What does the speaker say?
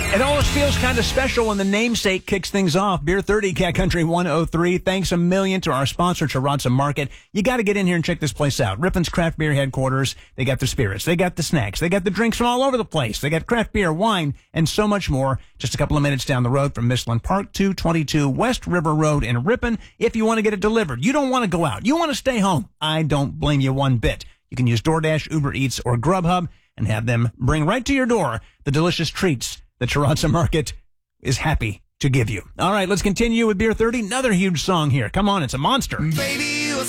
It always feels kind of special when the namesake kicks things off. Beer 30, Cat Country 103. Thanks a million to our sponsor, Chirotza Market. You got to get in here and check this place out. Rippon's Craft Beer Headquarters. They got the spirits. They got the snacks. They got the drinks from all over the place. They got craft beer, wine, and so much more. Just a couple of minutes down the road from Michelin Park, 222 West River Road in Ripon. If you want to get it delivered, you don't want to go out. You want to stay home. I don't blame you one bit. You can use DoorDash, Uber Eats, or Grubhub and have them bring right to your door the delicious treats that Chirotza Market is happy to give you. All right, let's continue with Beer 30. Another huge song here. Come on, it's a monster. Baby.